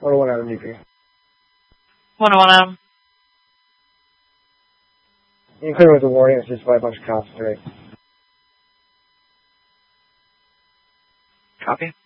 101 Adam DP. 101 Adam. You clear with a warning, it's just by a bunch of cops today. Copy.